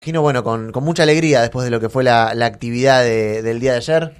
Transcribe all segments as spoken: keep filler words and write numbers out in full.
Imagino, bueno, con, con mucha alegría después de lo que fue la, la actividad de- del día de ayer.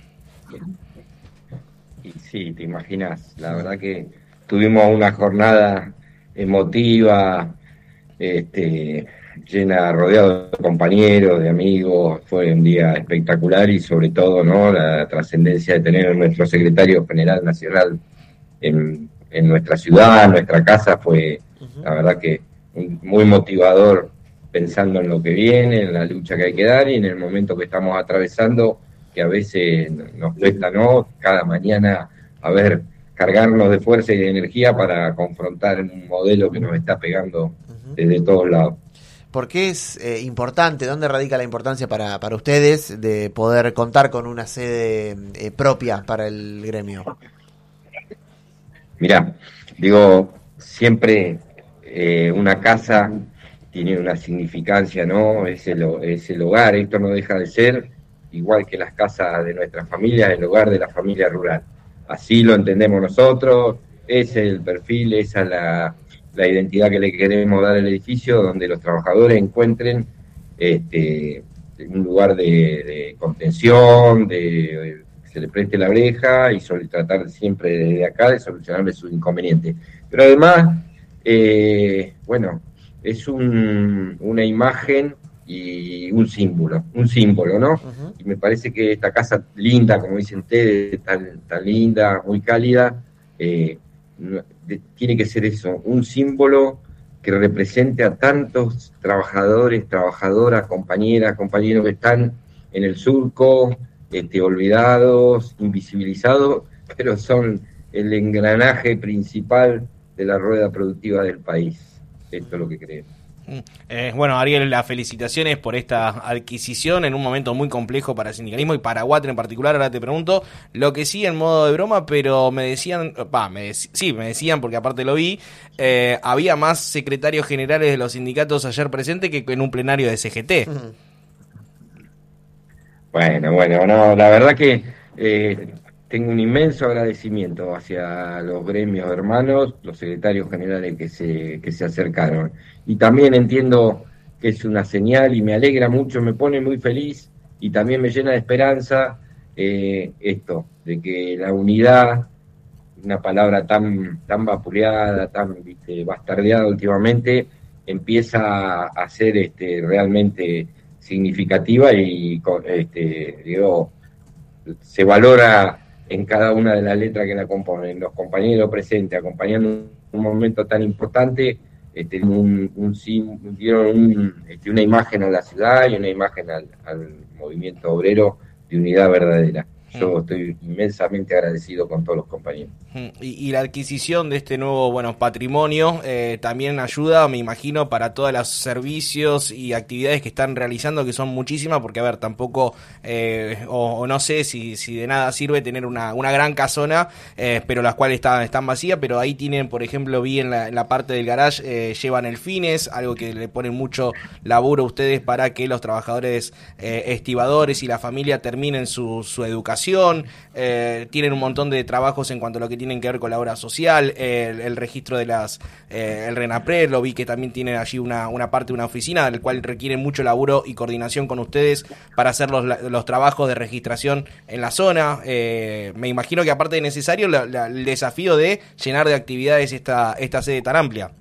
Y sí, te imaginas, la verdad que tuvimos una jornada emotiva, este, llena, rodeado de compañeros, de amigos, fue un día espectacular y sobre todo, ¿no? La trascendencia de tener a nuestro secretario general nacional en, en nuestra ciudad, en nuestra casa, fue Ujú. la verdad que muy motivador pensando en lo que viene, en la lucha que hay que dar y en el momento que estamos atravesando, que a veces nos cuesta, ¿no? Cada mañana, a ver, cargarnos de fuerza y de energía para confrontar un modelo que nos está pegando Ujú. desde todos lados. ¿Por qué es eh, importante? ¿Dónde radica la importancia para, para ustedes de poder contar con una sede eh, propia para el gremio? Mirá, digo, siempre eh, una casa tiene una significancia, ¿no? Es el, ho- es el hogar, esto no deja de ser, igual que las casas de nuestras familias, el hogar de la familia rural. Así lo entendemos nosotros, ese es el perfil, esa es la, la identidad que le queremos dar al edificio, donde los trabajadores encuentren este, un lugar de, de contención, de se le preste la oreja y sobre tratar siempre desde acá de solucionarle sus inconvenientes. Pero además, eh, bueno, es un, una imagen y un símbolo, un símbolo, ¿no? Ujú. Y me parece que esta casa linda, como dicen ustedes, tan, tan linda, muy cálida, eh, no, de, tiene que ser eso, un símbolo que represente a tantos trabajadores, trabajadoras, compañeras, compañeros que están en el surco, este, olvidados, invisibilizados, pero son el engranaje principal de la rueda productiva del país. Esto es lo que creemos. Eh, bueno, Ariel, las felicitaciones por esta adquisición en un momento muy complejo para el sindicalismo y para Water en particular. Ahora te pregunto, lo que sí en modo de broma, pero me decían, va, me dec- sí, me decían, porque aparte lo vi, eh, había más secretarios generales de los sindicatos ayer presentes que en un plenario de C G T. Ujú. Bueno, bueno, no, la verdad que eh, tengo un inmenso agradecimiento hacia los gremios hermanos, los secretarios generales que se, que se acercaron. Y también entiendo que es una señal y me alegra mucho, me pone muy feliz y también me llena de esperanza eh, esto, de que la unidad, una palabra tan, tan vapuleada, tan viste, bastardeada últimamente, empieza a ser este, realmente significativa y este, digo, se valora en cada una de las letras que la componen. Los compañeros presentes, acompañando un momento tan importante, este, un, un, dieron un, este, una imagen a la ciudad y una imagen al, al movimiento obrero de unidad verdadera. Yo estoy inmensamente agradecido con todos los compañeros. Y, y la adquisición de este nuevo, bueno, patrimonio eh, también ayuda, me imagino, para todos los servicios y actividades que están realizando, que son muchísimas, porque, a ver, tampoco, eh, o, o no sé si, si de nada sirve tener una, una gran casona, eh, pero las cuales están, están vacías, pero ahí tienen, por ejemplo, vi en la, en la parte del garage, eh, llevan el fines, algo que le ponen mucho laburo a ustedes para que los trabajadores eh, estibadores y la familia terminen su, su educación, eh, tienen un montón de trabajos en cuanto a lo que tienen que ver con la obra social, el, el registro de las, eh, el RENAPRED, lo vi que también tienen allí una, una parte, una oficina, del cual requiere mucho laburo y coordinación con ustedes para hacer los, los trabajos de registración en la zona. Eh, me imagino que aparte de necesario, la, la, el desafío de llenar de actividades esta, esta sede tan amplia.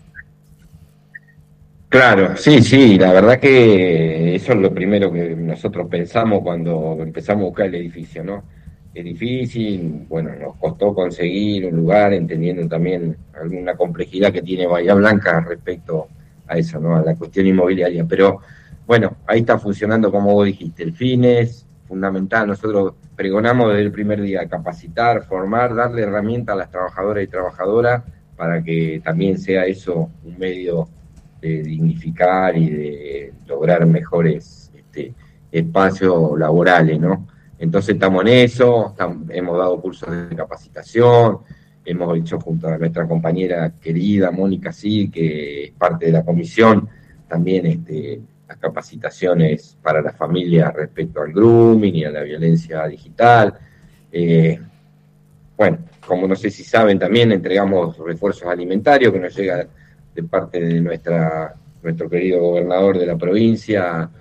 Claro, sí, sí, la verdad que eso es lo primero que nosotros pensamos cuando empezamos a buscar el edificio, ¿no? Es difícil, bueno, nos costó conseguir un lugar, entendiendo también alguna complejidad que tiene Bahía Blanca respecto a eso, ¿no? A la cuestión inmobiliaria. Pero bueno, ahí está funcionando como vos dijiste. El fin es fundamental. Nosotros pregonamos desde el primer día capacitar, formar, darle herramientas a las trabajadoras y trabajadoras para que también sea eso un medio de dignificar y de lograr mejores este, espacios laborales, ¿no? Entonces estamos en eso, estamos, hemos dado cursos de capacitación, hemos hecho junto a nuestra compañera querida Mónica Sí, que es parte de la comisión, también este, las capacitaciones para las familias respecto al grooming y a la violencia digital. Eh, bueno, como no sé si saben, también entregamos refuerzos alimentarios que nos llega de parte de nuestra nuestro querido gobernador de la provincia,